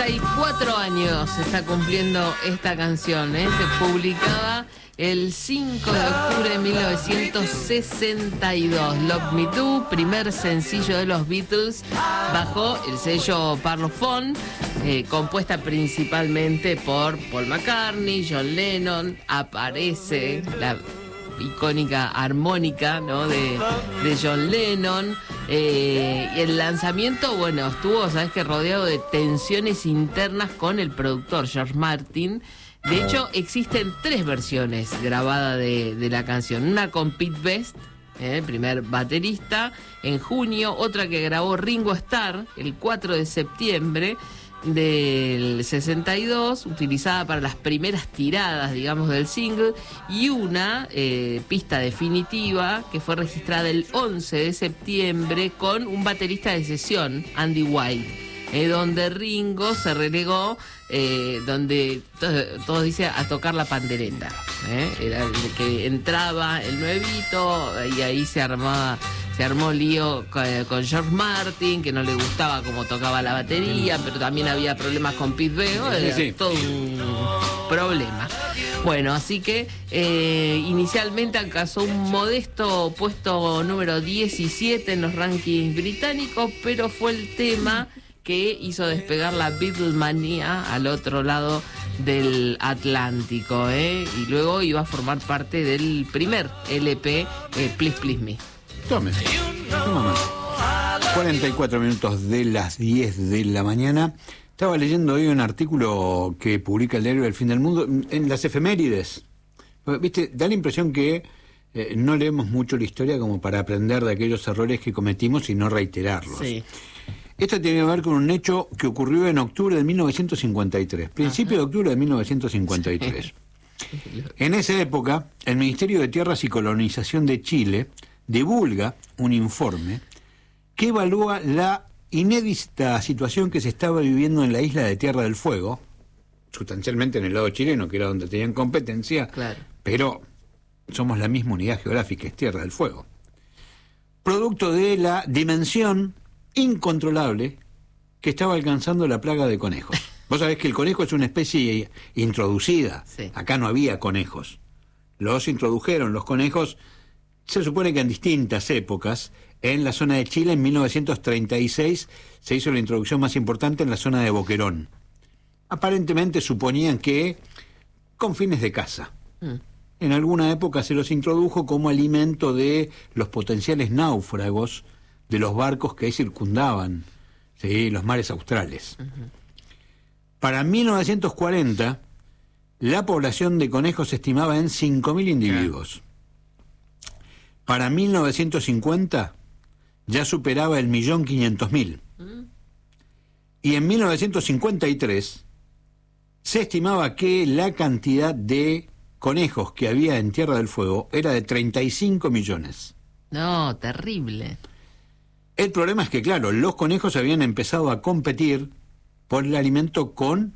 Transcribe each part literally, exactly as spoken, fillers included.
sesenta y cuatro años está cumpliendo esta canción, ¿eh? Se publicaba el cinco de octubre de mil novecientos sesenta y dos. Love Me Do, primer sencillo de los Beatles, bajo el sello Parlophone, eh, compuesta principalmente por Paul McCartney, John Lennon. Aparece la icónica armónica, ¿no?, de, de John Lennon. Eh, y el lanzamiento, bueno, estuvo, sabes que rodeado de tensiones internas con el productor George Martin. De hecho, existen tres versiones grabadas de, de la canción. Una con Pete Best, eh, el primer baterista, en junio. Otra que grabó Ringo Starr el cuatro de septiembre del sesenta y dos, utilizada para las primeras tiradas, digamos, del single. Y una eh, pista definitiva que fue registrada el once de septiembre con un baterista de sesión, Andy White. Eh, donde Ringo se relegó, eh, donde todos todo dice a tocar la pandereta, ¿eh? Era el que entraba el nuevito y ahí se armaba, se armó lío con, con George Martin, que no le gustaba cómo tocaba la batería, pero también había problemas con Pete Best, era sí, sí. todo un problema. Bueno, así que eh, inicialmente alcanzó un modesto puesto número diecisiete en los rankings británicos, pero fue el tema que hizo despegar la Beatlemanía al otro lado del Atlántico, ¿eh? Y luego iba a formar parte del primer L P, eh, Please Please Me. Tome, toma. cuarenta y cuatro minutos de las diez de la mañana. Estaba leyendo hoy un artículo que publica el diario El Fin del Mundo en las efemérides. Viste, da la impresión que eh, no leemos mucho la historia como para aprender de aquellos errores que cometimos y no reiterarlos. Sí. Esto tiene que ver con un hecho que ocurrió en octubre de mil novecientos cincuenta y tres, principio Ajá. de octubre de mil novecientos cincuenta y tres. Sí. En esa época, el Ministerio de Tierras y Colonización de Chile divulga un informe que evalúa la inédita situación que se estaba viviendo en la isla de Tierra del Fuego, sustancialmente en el lado chileno, que era donde tenían competencia, claro. pero somos la misma unidad geográfica, es Tierra del Fuego. Producto de la dimensión incontrolable que estaba alcanzando la plaga de conejos. Vos sabés que el conejo es una especie introducida. Sí. Acá no había conejos. Los introdujeron los conejos, se supone que en distintas épocas. En la zona de Chile, en mil novecientos treinta y seis, se hizo la introducción más importante en la zona de Boquerón. Aparentemente suponían que con fines de caza. Mm. En alguna época se los introdujo como alimento de los potenciales náufragos de los barcos que ahí circundaban, ¿sí?, los mares australes. Uh-huh. Para mil novecientos cuarenta, la población de conejos se estimaba en cinco mil individuos. Yeah. Para mil novecientos cincuenta, ya superaba el millón quinientos mil. Uh-huh. Y en mil novecientos cincuenta y tres, se estimaba que la cantidad de conejos que había en Tierra del Fuego era de treinta y cinco millones. No, terrible. El problema es que, claro, los conejos habían empezado a competir por el alimento con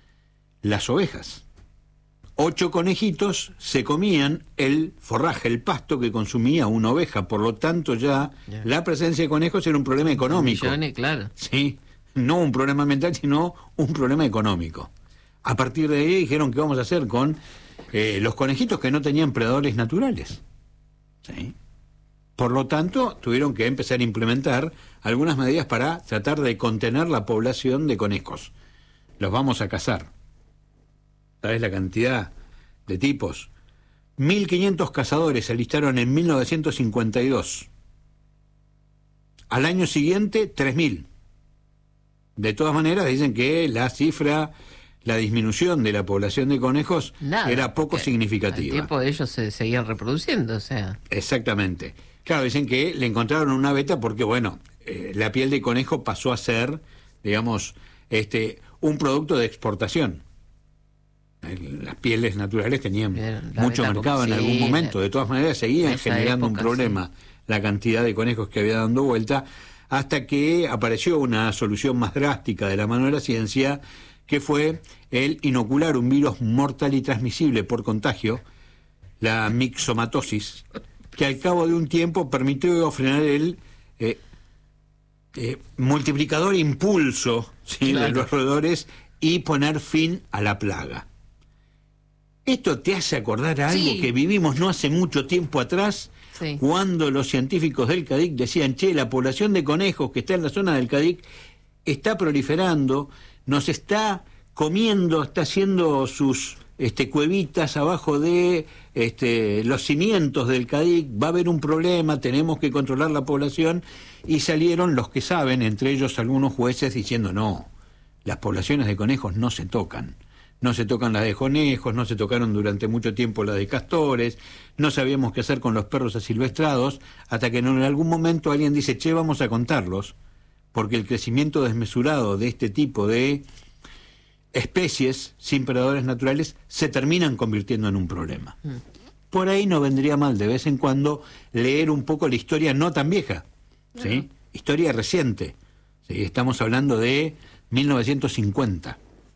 las ovejas. Ocho conejitos se comían el forraje, el pasto que consumía una oveja, por lo tanto ya yeah. la presencia de conejos era un problema económico. Millones, claro. Sí, no un problema mental, sino un problema económico. A partir de ahí dijeron qué vamos a hacer con eh, los conejitos que no tenían predadores naturales. ¿Sí? Por lo tanto, tuvieron que empezar a implementar algunas medidas para tratar de contener la población de conejos. Los vamos a cazar. ¿Sabes la cantidad de tipos? mil quinientos cazadores se alistaron en mil novecientos cincuenta y dos. Al año siguiente, tres mil. De todas maneras, dicen que la cifra, la disminución de la población de conejos Nada, era poco significativa. El tiempo de ellos se seguían reproduciendo, o sea. Exactamente. Claro, dicen que le encontraron una beta porque, bueno, eh, la piel de conejo pasó a ser, digamos, este, un producto de exportación. El, las pieles naturales tenían Bien, mucho mercado en sí, algún momento. De todas maneras, seguían generando época, un problema sí. la cantidad de conejos que había dando vuelta, hasta que apareció una solución más drástica de la mano de la ciencia, que fue el inocular un virus mortal y transmisible por contagio, la mixomatosis, que al cabo de un tiempo permitió frenar el eh, eh, multiplicador impulso, ¿sí? Claro. de los roedores y poner fin a la plaga. Esto te hace acordar a algo sí. que vivimos no hace mucho tiempo atrás, sí. cuando los científicos del CADIC decían, che, la población de conejos que está en la zona del CADIC está proliferando, nos está comiendo, está haciendo sus este, cuevitas abajo de este, los cimientos del CADIC, va a haber un problema, tenemos que controlar la población, y salieron los que saben, entre ellos algunos jueces, diciendo, no, las poblaciones de conejos no se tocan. No se tocan las de conejos, no se tocaron durante mucho tiempo las de castores, no sabíamos qué hacer con los perros asilvestrados, hasta que en algún momento alguien dice, che, vamos a contarlos, porque el crecimiento desmesurado de este tipo de especies sin predadores naturales se terminan convirtiendo en un problema. Mm. Por ahí no vendría mal de vez en cuando leer un poco la historia no tan vieja, ¿sí? Uh-huh. Historia reciente. ¿Sí? Estamos hablando de mil novecientos cincuenta.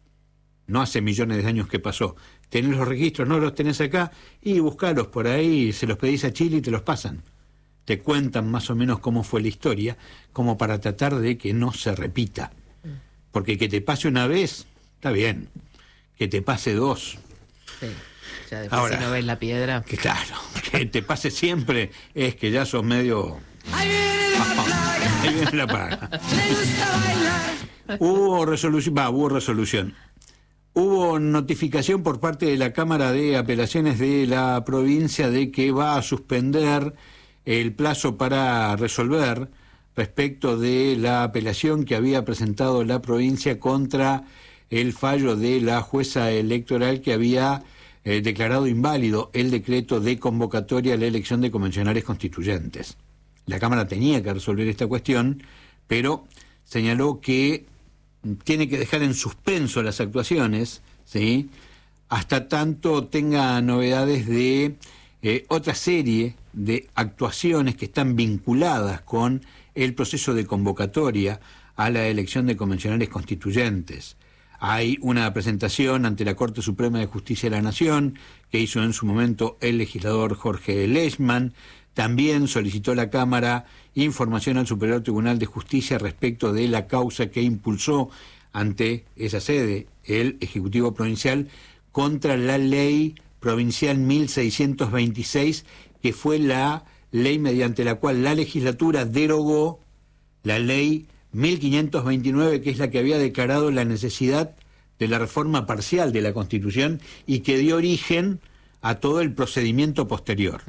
No hace millones de años que pasó. Tenés los registros, no los tenés acá, y buscalos por ahí, se los pedís a Chile y te los pasan. Te cuentan más o menos cómo fue la historia, como para tratar de que no se repita. Porque que te pase una vez, está bien. Que te pase dos. Sí. Ya después ahora, si no ves la piedra. Que claro, que te pase siempre es que ya sos medio... Ahí viene la plaga. Ahí viene la plaga. Le gusta bailar. Hubo resolución, va, hubo resolución. Hubo notificación por parte de la Cámara de Apelaciones de la provincia de que va a suspender el plazo para resolver respecto de la apelación que había presentado la provincia contra el fallo de la jueza electoral que había eh, declarado inválido el decreto de convocatoria a la elección de convencionales constituyentes. La Cámara tenía que resolver esta cuestión, pero señaló que tiene que dejar en suspenso las actuaciones, ¿sí? Hasta tanto tenga novedades de eh, otra serie de actuaciones que están vinculadas con el proceso de convocatoria a la elección de convencionales constituyentes. Hay una presentación ante la Corte Suprema de Justicia de la Nación que hizo en su momento el legislador Jorge Lechman. También solicitó la Cámara información al Superior Tribunal de Justicia respecto de la causa que impulsó ante esa sede el Ejecutivo Provincial contra la Ley Provincial mil seiscientos veintiséis, que fue la ley mediante la cual la legislatura derogó la Ley mil quinientos veintinueve, que es la que había declarado la necesidad de la reforma parcial de la Constitución y que dio origen a todo el procedimiento posterior.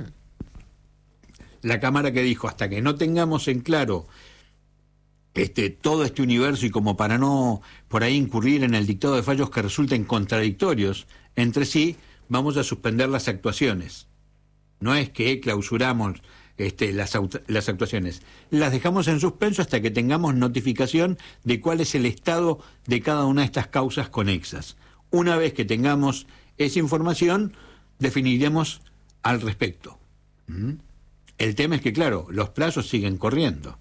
La Cámara que dijo, hasta que no tengamos en claro este, todo este universo y como para no por ahí incurrir en el dictado de fallos que resulten contradictorios entre sí, vamos a suspender las actuaciones. No es que clausuramos este, las, las actuaciones, las dejamos en suspenso hasta que tengamos notificación de cuál es el estado de cada una de estas causas conexas. Una vez que tengamos esa información, definiremos al respecto. ¿Mm? El tema es que, claro, los plazos siguen corriendo.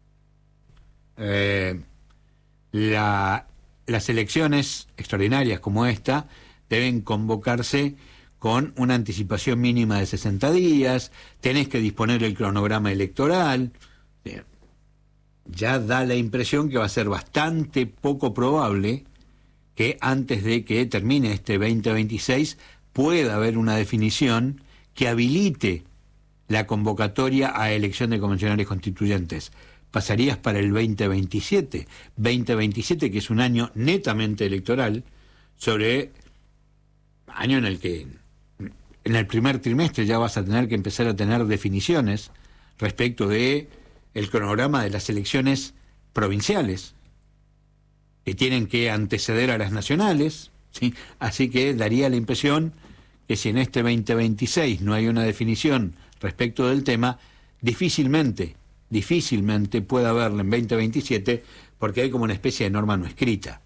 Eh, la, las elecciones extraordinarias como esta deben convocarse con una anticipación mínima de sesenta días, tenés que disponer el cronograma electoral. Eh, ya da la impresión que va a ser bastante poco probable que antes de que termine este veinte veintiséis pueda haber una definición que habilite la convocatoria a elección de convencionales constituyentes. Pasarías para el veinte veintisiete, veinte veintisiete que es un año netamente electoral, sobre año en el que en el primer trimestre ya vas a tener que empezar a tener definiciones respecto de el cronograma de las elecciones provinciales, que tienen que anteceder a las nacionales, ¿sí? Así que daría la impresión que si en este veinte veintiséis no hay una definición respecto del tema, difícilmente, difícilmente pueda haberla en veinte veintisiete, porque hay como una especie de norma no escrita.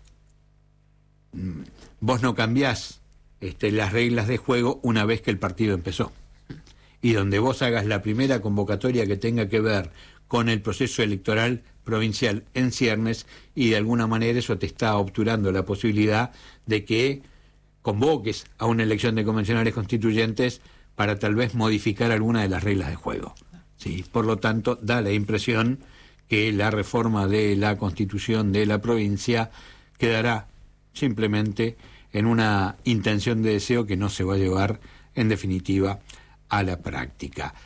Vos no cambiás este, las reglas de juego una vez que el partido empezó. Y donde vos hagas la primera convocatoria que tenga que ver con el proceso electoral provincial en ciernes, y de alguna manera eso te está obturando la posibilidad de que convoques a una elección de convencionales constituyentes para tal vez modificar alguna de las reglas de juego. ¿Sí? Por lo tanto, da la impresión que la reforma de la Constitución de la provincia quedará simplemente en una intención de deseo que no se va a llevar, en definitiva, a la práctica.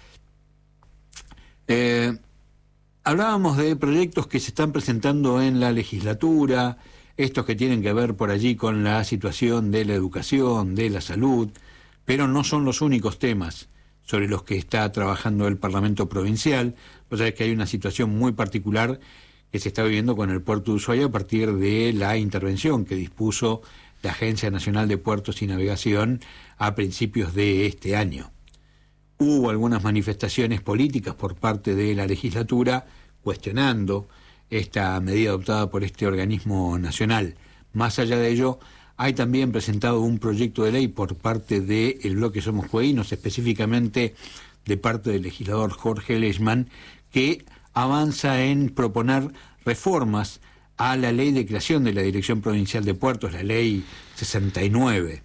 Eh, hablábamos de proyectos que se están presentando en la legislatura, estos que tienen que ver por allí con la situación de la educación, de la salud, pero no son los únicos temas sobre los que está trabajando el Parlamento Provincial. Pues sabés que hay una situación muy particular que se está viviendo con el puerto de Ushuaia a partir de la intervención que dispuso la Agencia Nacional de Puertos y Navegación a principios de este año. Hubo algunas manifestaciones políticas por parte de la legislatura cuestionando esta medida adoptada por este organismo nacional. Más allá de ello, hay también presentado un proyecto de ley por parte del bloque Somos Jueguinos, específicamente de parte del legislador Jorge Lechmann, que avanza en proponer reformas a la ley de creación de la Dirección Provincial de Puertos, la ley sesenta y nueve.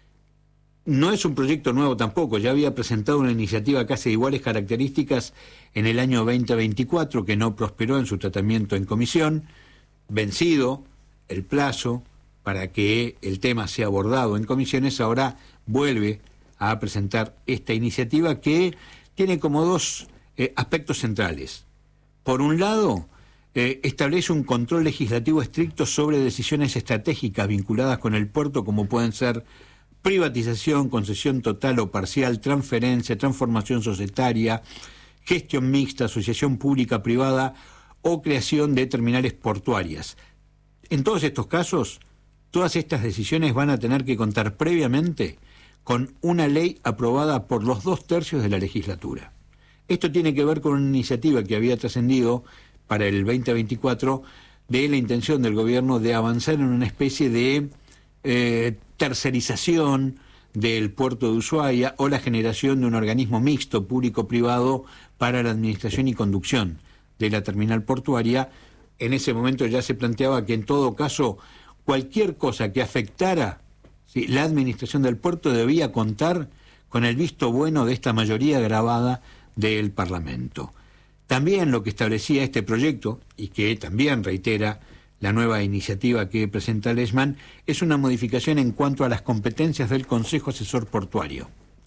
No es un proyecto nuevo tampoco, ya había presentado una iniciativa casi de iguales características en el año veinte veinticuatro, que no prosperó en su tratamiento en comisión, vencido el plazo para que el tema sea abordado en comisiones. Ahora vuelve a presentar esta iniciativa que tiene como dos eh, aspectos centrales. Por un lado, eh, establece un control legislativo estricto sobre decisiones estratégicas vinculadas con el puerto, como pueden ser privatización, concesión total o parcial, transferencia, transformación societaria, gestión mixta, asociación pública-privada o creación de terminales portuarias. En todos estos casos, todas estas decisiones van a tener que contar previamente con una ley aprobada por los dos tercios de la legislatura. Esto tiene que ver con una iniciativa que había trascendido para el veinte veinticuatro de la intención del gobierno de avanzar en una especie de eh, tercerización del puerto de Ushuaia o la generación de un organismo mixto público-privado para la administración y conducción de la terminal portuaria. En ese momento ya se planteaba que en todo caso cualquier cosa que afectara, ¿sí?, la administración del puerto debía contar con el visto bueno de esta mayoría grabada del Parlamento. También lo que establecía este proyecto, y que también reitera la nueva iniciativa que presenta Lechmann, es una modificación en cuanto a las competencias del Consejo Asesor Portuario.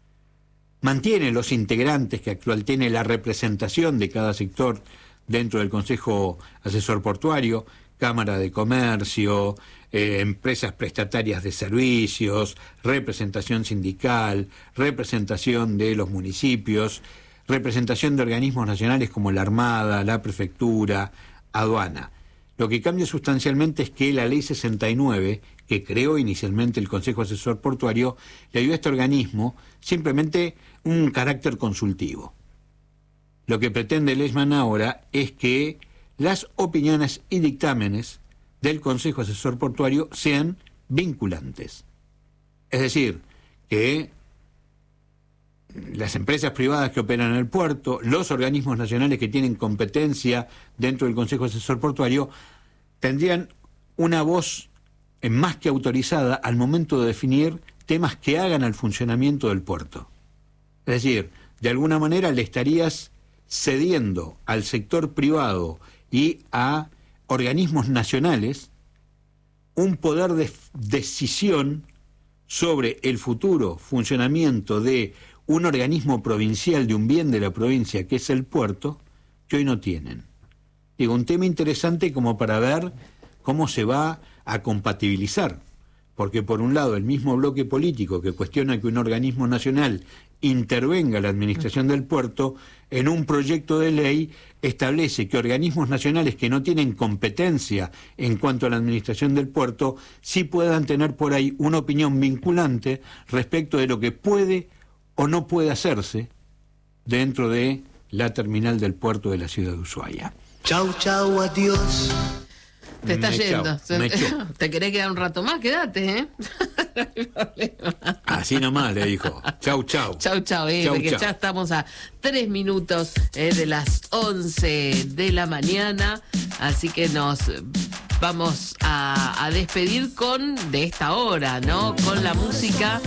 Mantiene los integrantes que actual tiene la representación de cada sector dentro del Consejo Asesor Portuario, Cámara de Comercio, eh, empresas prestatarias de servicios, representación sindical, representación de los municipios, representación de organismos nacionales como la Armada, la Prefectura, Aduana. Lo que cambia sustancialmente es que la ley sesenta y nueve, que creó inicialmente el Consejo Asesor Portuario, le dio a este organismo simplemente un carácter consultivo. Lo que pretende Lechmann ahora es que las opiniones y dictámenes del Consejo Asesor Portuario sean vinculantes. Es decir, que las empresas privadas que operan en el puerto, los organismos nacionales que tienen competencia dentro del Consejo Asesor Portuario, tendrían una voz más que autorizada al momento de definir temas que hagan al funcionamiento del puerto. Es decir, de alguna manera le estarías cediendo al sector privado y a organismos nacionales un poder de decisión sobre el futuro funcionamiento de un organismo provincial, de un bien de la provincia que es el puerto, que hoy no tienen. Digo, un tema interesante como para ver cómo se va a compatibilizar, porque por un lado el mismo bloque político que cuestiona que un organismo nacional intervenga en la administración del puerto, en un proyecto de ley establece que organismos nacionales que no tienen competencia en cuanto a la administración del puerto sí puedan tener por ahí una opinión vinculante respecto de lo que puede o no puede hacerse dentro de la terminal del puerto de la ciudad de Ushuaia. Chau, chau, adiós. Te está Me yendo. echó, me echó. ¿Te querés quedar un rato más? Quédate, ¿eh? No hay problema. Así nomás le dijo. Chau, chau. Chau, chau, eh, Chau, porque chau. ya estamos a tres minutos eh, de las once de la mañana, así que nos vamos a, a despedir con de esta hora, ¿no? Con la música